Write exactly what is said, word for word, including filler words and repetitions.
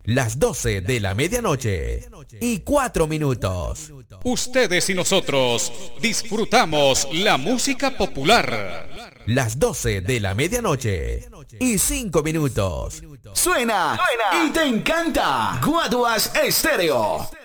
Las doce de la medianoche y cuatro minutos. Ustedes y nosotros disfrutamos la música popular. Las doce de la medianoche y cinco minutos. Suena, Suena y te encanta. Guaduas Estéreo.